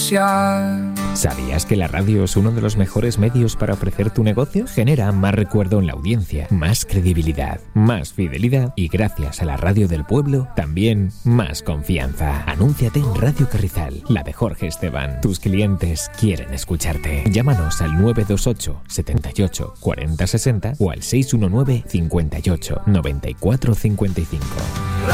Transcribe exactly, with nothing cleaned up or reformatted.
negociar. ¿Sabías que la radio es uno de los mejores medios para ofrecer tu negocio? Genera más recuerdo en la audiencia, más credibilidad, más fidelidad y gracias a la radio del pueblo, también más confianza. Anúnciate en Radio Carrizal, la de Jorge Esteban. Tus clientes quieren escucharte. Llámanos al nueve dos ocho, setenta y ocho, cuarenta sesenta o al seis uno nueve, cincuenta y ocho, noventa y cuatro cincuenta y cinco.